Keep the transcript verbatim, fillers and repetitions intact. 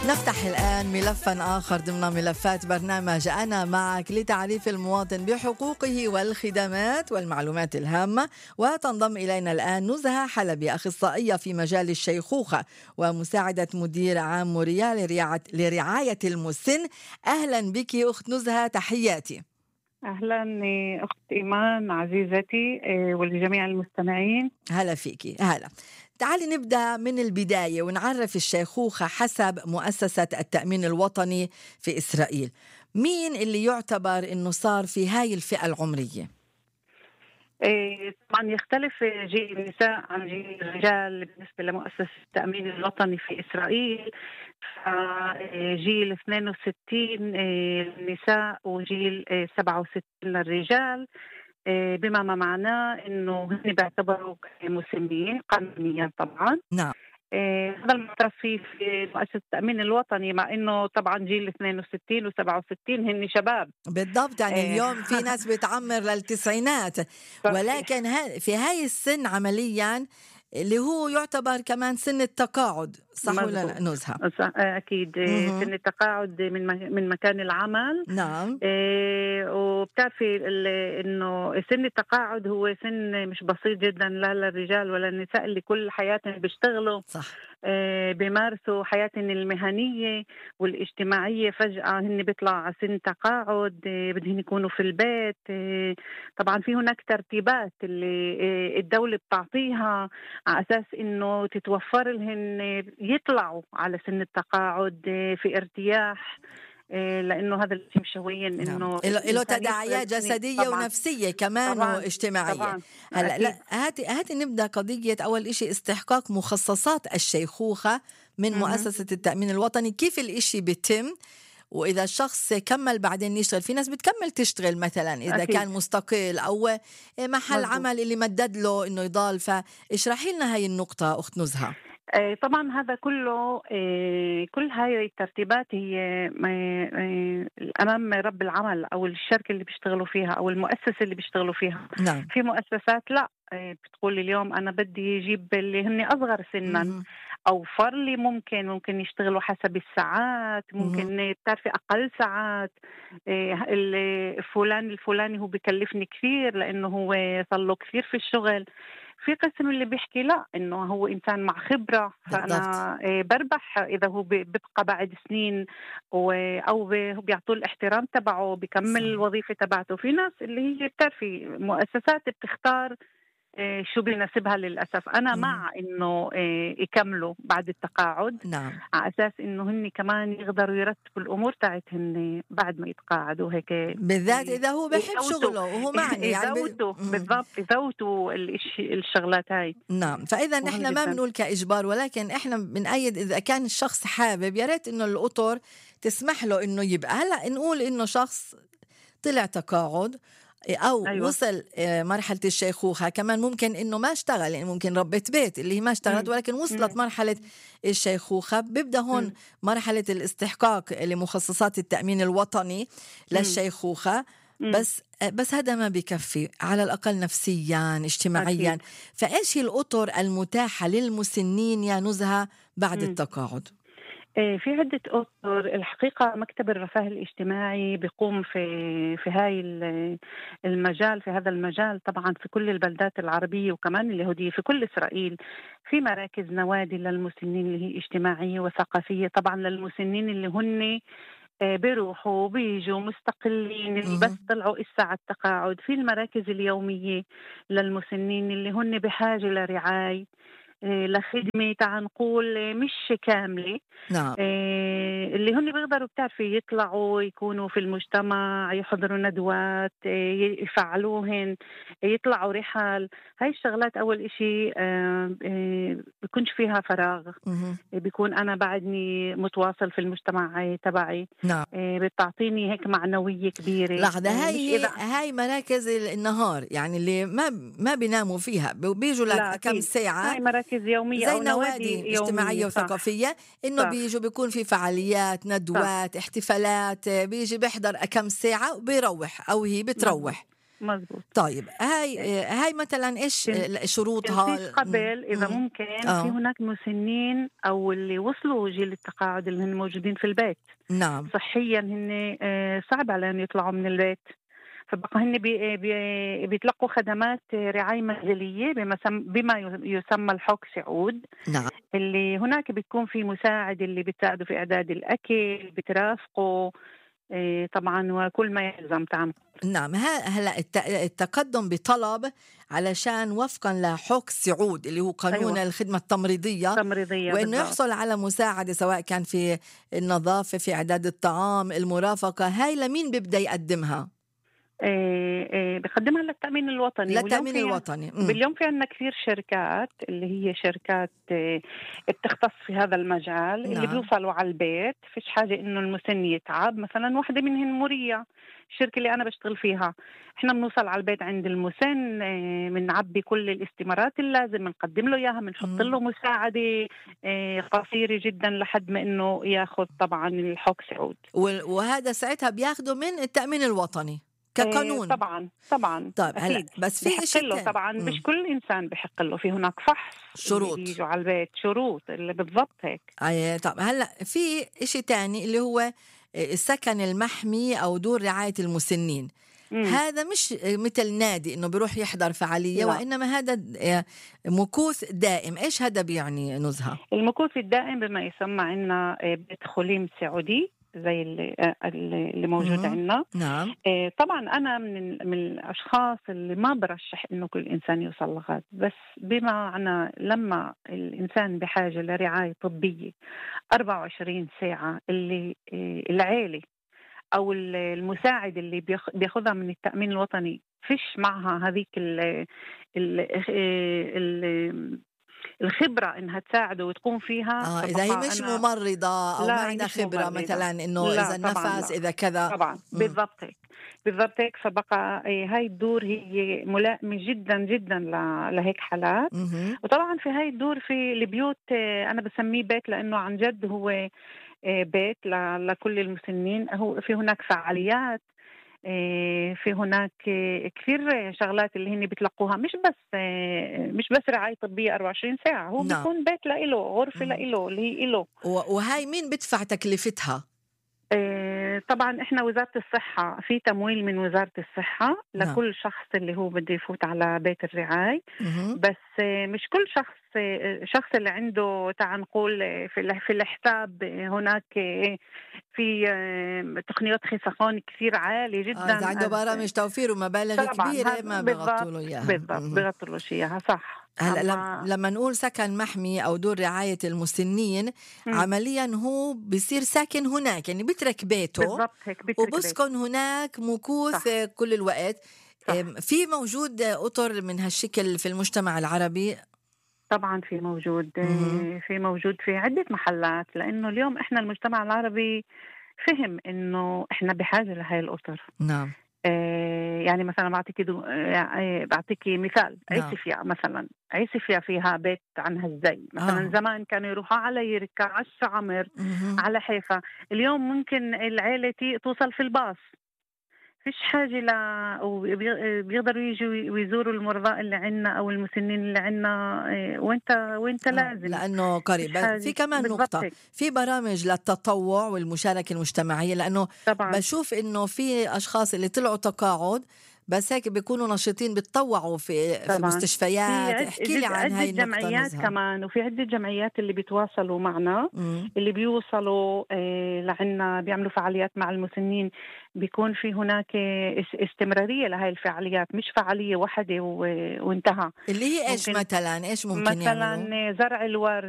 نفتح الآن ملفا آخر ضمن ملفات برنامج أنا معك لتعريف المواطن بحقوقه والخدمات والمعلومات الهامة. وتنضم إلينا الآن نزهة حلبي، أخصائية في مجال الشيخوخة ومساعدة مدير عام موريا لرعاية المسن. أهلا بك أخت نزهة، تحياتي. أهلا أخت إيمان عزيزتي ولجميع المستمعين. هلا فيكي. هلا. تعالي نبدأ من البداية ونعرف الشيخوخة حسب مؤسسة التأمين الوطني في إسرائيل. مين اللي يعتبر إنه صار في هاي الفئة العمرية؟ طبعا يختلف جيل النساء عن جيل الرجال بالنسبة لمؤسسة التأمين الوطني في إسرائيل. جيل اثنين وستين للنساء وجيل سبعة وستين للرجال، بما ما معناه إنه هن بيعتبروا مسنين قانونيا طبعا. نعم. هذا المعترف فيه في مؤسسة التأمين الوطني، مع إنه طبعا جيل اثنين وستين وسبعة وستين هن شباب بالضبط. يعني اليوم في ناس بتعمر للتسعينات، ولكن في هاي السن عمليا اللي هو يعتبر كمان سن التقاعد، صح ولا لا نزهة؟ أكيد. مه. سن التقاعد من من مكان العمل. نعم. إيه وبتعرفي إنه سن التقاعد هو سن مش بسيط جدا لا للرجال ولا النساء اللي كل حياتهم بيشتغلوا، صح. إيه بيمارسوا حياتهم المهنية والاجتماعية، فجأة هن بيطلعوا على سن تقاعد، إيه بدهم يكونوا في البيت. إيه طبعا في هناك ترتيبات اللي إيه الدولة بتعطيها على أساس إنه تتوفر لهن يطلعوا على سن التقاعد في ارتياح، لأنه هذا الشيء شويا إنه له تداعيات جسدية طبعاً ونفسية كمان طبعاً واجتماعية. طبعاً. هلا لا هاتي هاتي نبدأ قضية أول إشي استحقاق مخصصات الشيخوخة من م- مؤسسة التأمين الوطني. كيف الإشي بيتم؟ وإذا الشخص كمل بعدين يشتغل، في ناس بتكمل تشتغل مثلا إذا أكيد. كان مستقل أو محل مزبوط. عمل اللي مدد له إنه يضال. فاشرحي لنا هاي النقطة أخت نزهة. طبعا هذا كله، كل هاي الترتيبات هي أمام رب العمل أو الشركة اللي بيشتغلوا فيها أو المؤسسة اللي بيشتغلوا فيها. نعم. في مؤسسات لا بتقول اليوم أنا بدي يجيب اللي هن أصغر سنا أو فرلي، ممكن ممكن يشتغلوا حسب الساعات، ممكن تعرفي أقل ساعات. الفلان الفلاني هو بيكلفني كثير لأنه هو صار له كثير في الشغل. في قسم اللي بيحكي لا إنه هو إنسان مع خبرة، فأنا بربح إذا هو بيبقى بعد سنين أو بيعطوا الاحترام تبعه بيكمل الوظيفة تبعته. في ناس اللي هي بتعرفي مؤسسات بتختار شو بيناسبها. للأسف أنا مم. مع إنه يكملوا بعد التقاعد. نعم. على أساس إنه هن كمان يقدروا يرتبوا الأمور تاعتهن بعد ما يتقاعدوا هيك، بالذات إذا هو بيحب شغله وهو معني يعني يزوتوا بالضبط يزوتوا الشغلات هاي. نعم. فإذا نحن ما بنقول كإجبار، ولكن إحنا بنأيد إذا كان الشخص حابب، يا ريت إنه الأطر تسمح له إنه يبقى. هلا نقول إنه شخص طلع تقاعد أو أيوة. وصل مرحلة الشيخوخة، كمان ممكن إنه ما اشتغل، يعني ممكن ربة بيت اللي هي ما اشتغلت ولكن وصلت مم. مرحلة الشيخوخة. بيبدأ هون مم. مرحلة الاستحقاق لمخصصات التأمين الوطني للشيخوخة. مم. بس بس هذا ما بيكفي، على الأقل نفسيا اجتماعيا. أكيد. فإيش هي الأطر المتاحة للمسنين يا نزهة بعد مم. التقاعد؟ في عدة أطر. الحقيقة مكتب الرفاه الاجتماعي بيقوم في في هاي المجال في هذا المجال طبعا في كل البلدات العربية وكمان اليهودية في كل إسرائيل. في مراكز نوادي للمسنين اللي هي اجتماعية وثقافية، طبعا للمسنين اللي هن بيروحوا بيجوا مستقلين اللي بس طلعوا الساعة التقاعد. في المراكز اليومية للمسنين اللي هن بحاجة لرعاية لخدمة تعال نقول مش كاملة. نعم. اللي هن بيقدروا بتعرفي يطلعوا يكونوا في المجتمع، يحضروا ندوات، يفعلوهن، يطلعوا رحال. هاي الشغلات أول إشي بيكونش فيها فراغ، بيكون أنا بعدني متواصل في المجتمع تبعي. نعم. بتعطيني هيك معنوية كبيرة. لحظة، هاي هاي مراكز النهار يعني اللي ما ما بيناموا فيها، بيجوا لك كم ساعة. هاي مراكز يومية زي أو نوادي اجتماعية وثقافية، إنه صح. بيجوا بيكون في فعاليات، ندوات، صح. احتفالات، بيجي بيحضر كم ساعة وبيروح أو هي بتروح. مزبوط. طيب هاي هاي مثلا إيش شروطها؟ تنسيش قبل إذا مم. ممكن آه. في هناك مسنين أو اللي وصلوا جيل التقاعد اللي هن موجودين في البيت. نعم. صحيا هن صعب عليهم يطلعوا من البيت، فبقى هن بي بي بيتلقوا خدمات رعاية منزلية بما, بما يسمى الحوك سعود. نعم. اللي هناك بيكون في مساعد اللي بتساعده في إعداد الأكل، بترافقه طبعا وكل ما يلزم تعمل. نعم. هلا التقدم بطلب علشان وفقا لحوك سعود اللي هو قانون أيوة. الخدمة التمريضية, تمريضية وإنه بالضبط. يحصل على مساعدة سواء كان في النظافة، في إعداد الطعام، المرافقة. هاي لمين بيبدأ يقدمها؟ إيه إيه بقدمها للتأمين الوطني. للتأمين الوطني. باليوم في عندنا كثير شركات اللي هي شركات إيه بتختص في هذا المجال. نعم. اللي بيوصلوا على البيت، فيش حاجة إنه المسن يتعب. مثلا واحدة منهن مرية، الشركة اللي أنا بشتغل فيها، إحنا بنوصل على البيت عند المسن، بنعبي إيه كل الاستمارات اللازم، بنقدم له إياها، بنحط له مساعدة إيه قصيرة جدا لحد ما إنه ياخذ طبعا الحوك سعود. وهذا ساعتها بياخده من التأمين الوطني كقانون. طبعا طبعا. طيب هلا بس في شيء له طبعا مم. مش كل انسان بحق له، في هناك فحص شروط اللي يجوا على البيت، شروط اللي بالضبط هيك. اي طب هلا في شيء تاني اللي هو السكن المحمي او دور رعاية المسنين. مم. هذا مش مثل نادي انه بيروح يحضر فعالية، لا. وانما هذا مكوث دائم. ايش هذا بيعني نزهة؟ المكوث الدائم بما يسمى عندنا بيت خليم سعودي زي اللي, اللي موجود عندنا. نعم. طبعا أنا من, من الأشخاص اللي ما برشح إنه كل إنسان يوصل لغاية، بس بمعنى لما الإنسان بحاجة لرعاية طبية أربعة وعشرين ساعة، اللي العائلة أو المساعد اللي بياخذها من التأمين الوطني فيش معها هذيك ال ال ال الخبرة إنها تساعده وتقوم فيها. آه إذا هي مش ممرضة أو ما عندها خبرة مثلا إنه إذا النفس إذا كذا. طبعا بالضبط هيك بالضبط هيك. فبقى هاي الدور هي ملائمة جدا جدا لهيك حالات. مم. وطبعا في هاي الدور في البيوت أنا بسميه بيت لأنه عن جد هو بيت لكل المسنين. هو في هناك فعاليات، في هناك كثير شغلات اللي هن بتلقوها، مش بس مش بس رعاية طبية أربعة وعشرين ساعة. هو نعم. بيكون بيت لإله، غرفة لإله اللي هي إله. وهاي مين بدفع تكلفتها؟ طبعا إحنا وزارة الصحة، في تمويل من وزارة الصحة لكل نعم. شخص اللي هو بده يفوت على بيت الرعاية. بس مش كل شخص شخص اللي عنده تعال نقول في في الحساب هناك في تقنيات خسخان كثير عالية جدا. آه إذا عنده برامج توفير ومبالغ كبيرة ما بيغطوا له إياها. بالضبط بيغطوا له إياها صح. هلا أما... لما نقول سكن محمي أو دور رعاية المسنين، م. عمليا هو بيصير ساكن هناك، يعني بيترك بيته بالضبط هيك، وبسكن هناك مكوث صح. كل الوقت صح. في موجود أطر من هالشكل في المجتمع العربي؟ طبعا في موجود. م- في موجود في عدة محلات، لأنه اليوم إحنا المجتمع العربي فهم إنه إحنا بحاجة لهاي الأطر. نعم. آه يعني مثلا بعطيكي دو... آه بعطيكي مثال. نعم. عيسفيا مثلا، عيسفيا فيها بيت عنها الزي مثلا. آه. زمان كانوا يروحوا على يركا، على الشعمر، م- على حيفا. اليوم ممكن العائلة توصل في الباص، فيش حاجة ل وبيقدروا يجوا ويزوروا المرضى اللي عنا أو المسنين اللي عنا وانت وانت لازم، لأنه قريب. في كمان نقطة، في برامج للتطوع والمشاركة المجتمعية، لأنه طبعاً. بشوف إنه في أشخاص اللي طلعوا تقاعد بس هيك بيكونوا نشيطين، بيتطوعوا في في مستشفيات. احكي لي عن هاي النقطة. جمعيات كمان، وفي عدة جمعيات اللي بيتواصلوا معنا، م. اللي بيوصلوا آه لعنا بيعملوا فعاليات مع المسنين. بيكون في هناك استمرارية لهاي الفعاليات، مش فعالية واحدة وانتهى. اللي هي ايش مثلا ايش ممكن مثلا يعملوا؟ زرع الورد،